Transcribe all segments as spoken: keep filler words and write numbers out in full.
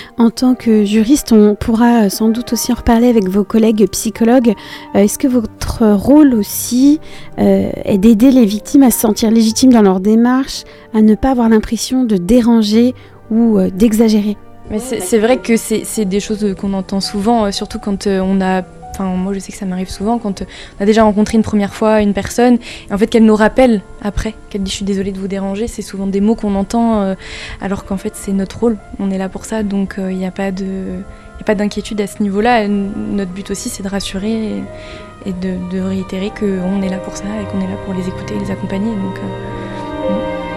En tant que juriste, on pourra sans doute aussi en reparler avec vos collègues psychologues. Euh, est-ce que votre rôle aussi euh, est d'aider les victimes à se sentir légitimes dans leur démarche, à ne pas avoir l'impression de déranger ou euh, d'exagérer ? Mais c'est, c'est vrai que c'est, c'est des choses qu'on entend souvent, euh, surtout quand euh, on a... Enfin, moi, je sais que ça m'arrive souvent quand on a déjà rencontré une première fois une personne, et en fait, qu'elle nous rappelle après, qu'elle dit « je suis désolée de vous déranger », c'est souvent des mots qu'on entend, euh, alors qu'en fait, c'est notre rôle, on est là pour ça, donc il euh, n'y a pas de, y a pas d'inquiétude à ce niveau-là. Notre but aussi, c'est de rassurer et, et de, de réitérer qu'on est là pour ça et qu'on est là pour les écouter et les accompagner. Donc, euh,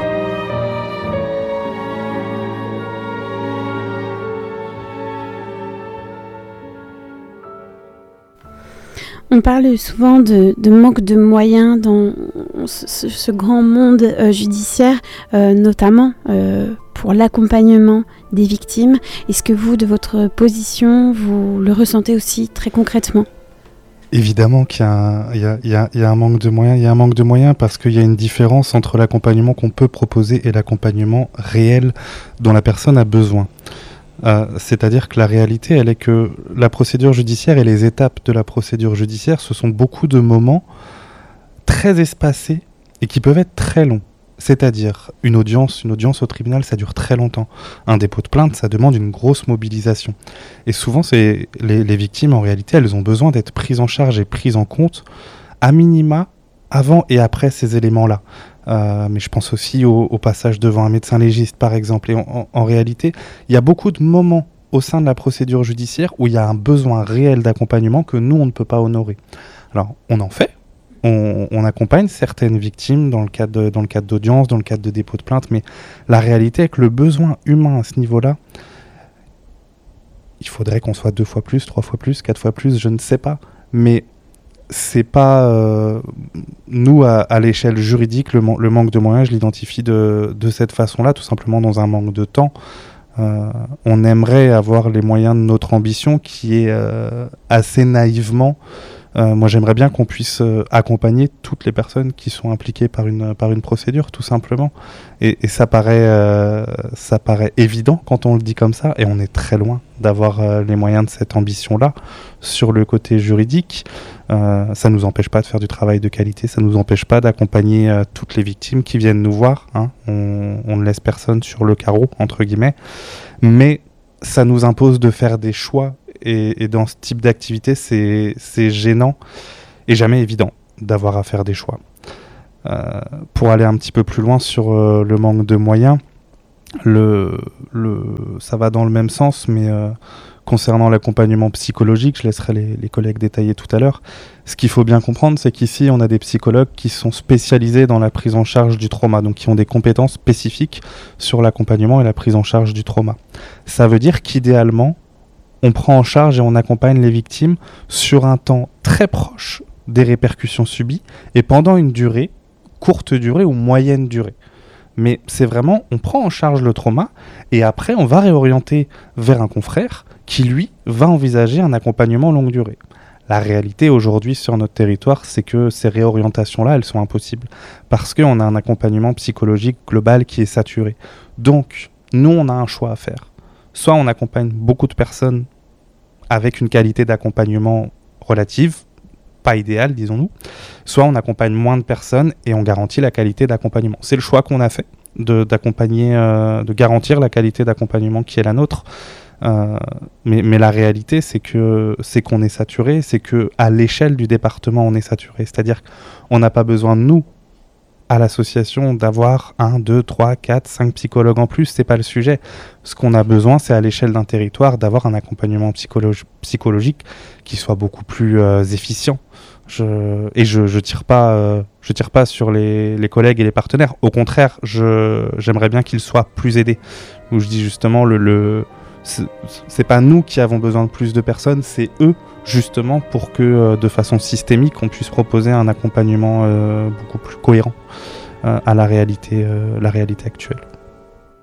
On parle souvent de, de manque de moyens dans ce, ce grand monde euh, judiciaire, euh, notamment euh, pour l'accompagnement des victimes. Est-ce que vous, de votre position, vous le ressentez aussi très concrètement ? Évidemment qu'il y a, un, il y a, il y a, il y a un manque de moyens. Il y a un manque de moyens parce qu'il y a une différence entre l'accompagnement qu'on peut proposer et l'accompagnement réel dont la personne a besoin. Euh, c'est-à-dire que la réalité, elle est que la procédure judiciaire et les étapes de la procédure judiciaire, ce sont beaucoup de moments très espacés et qui peuvent être très longs. C'est-à-dire une audience, une audience au tribunal, ça dure très longtemps. Un dépôt de plainte, ça demande une grosse mobilisation. Et souvent, c'est les, les victimes, en réalité, elles ont besoin d'être prises en charge et prises en compte, à minima, avant et après ces éléments-là. Euh, mais je pense aussi au, au passage devant un médecin légiste, par exemple. Et en, en, en réalité, il y a beaucoup de moments au sein de la procédure judiciaire où il y a un besoin réel d'accompagnement que nous, on ne peut pas honorer. Alors, on en fait. On, on accompagne certaines victimes dans le cadre de, dans le cadre d'audience, dans le cadre de dépôt de plainte, mais la réalité est que le besoin humain à ce niveau-là, il faudrait qu'on soit deux fois plus, trois fois plus, quatre fois plus, je ne sais pas. Mais c'est pas euh, nous à, à l'échelle juridique le, man- le manque de moyens, je l'identifie de, de cette façon-là, tout simplement dans un manque de temps. Euh, on aimerait avoir les moyens de notre ambition qui est euh, assez naïvement. Euh, moi, j'aimerais bien qu'on puisse euh, accompagner toutes les personnes qui sont impliquées par une par une procédure, tout simplement. Et, et ça paraît euh, ça paraît évident quand on le dit comme ça, et on est très loin d'avoir euh, les moyens de cette ambition-là sur le côté juridique. Euh, ça nous empêche pas de faire du travail de qualité, ça nous empêche pas d'accompagner euh, toutes les victimes qui viennent nous voir. Hein. On, on ne laisse personne sur le carreau entre guillemets, mais ça nous impose de faire des choix. Et, et dans ce type d'activité, c'est, c'est gênant et jamais évident d'avoir à faire des choix. Euh, pour aller un petit peu plus loin sur euh, le manque de moyens, le, le, ça va dans le même sens, mais euh, concernant l'accompagnement psychologique, je laisserai les, les collègues détailler tout à l'heure. Ce qu'il faut bien comprendre, c'est qu'ici, on a des psychologues qui sont spécialisés dans la prise en charge du trauma, donc qui ont des compétences spécifiques sur l'accompagnement et la prise en charge du trauma. Ça veut dire qu'idéalement, on prend en charge et on accompagne les victimes sur un temps très proche des répercussions subies et pendant une durée, courte durée ou moyenne durée. Mais c'est vraiment, on prend en charge le trauma et après on va réorienter vers un confrère qui lui va envisager un accompagnement longue durée. La réalité aujourd'hui sur notre territoire, c'est que ces réorientations-là, elles sont impossibles parce qu'on a un accompagnement psychologique global qui est saturé. Donc, nous, on a un choix à faire. Soit on accompagne beaucoup de personnes avec une qualité d'accompagnement relative, pas idéale, disons-nous, soit on accompagne moins de personnes et on garantit la qualité d'accompagnement. C'est le choix qu'on a fait, de, d'accompagner, euh, de garantir la qualité d'accompagnement qui est la nôtre. Euh, mais, mais la réalité, c'est que c'est qu'on est saturé, c'est qu'à l'échelle du département, on est saturé. C'est-à-dire qu'on n'a pas besoin de nous, à l'association, d'avoir un, deux, trois, quatre, cinq psychologues en plus, c'est pas le sujet. Ce qu'on a besoin, c'est à l'échelle d'un territoire d'avoir un accompagnement psychologi- psychologique qui soit beaucoup plus euh, efficient. Je, et je, je tire pas, euh, je tire pas sur les, les collègues et les partenaires. Au contraire, je, j'aimerais bien qu'ils soient plus aidés. Où je dis justement le, le c'est, c'est pas nous qui avons besoin de plus de personnes, c'est eux justement pour que euh, de façon systémique on puisse proposer un accompagnement euh, beaucoup plus cohérent euh, à la réalité, euh, la réalité actuelle.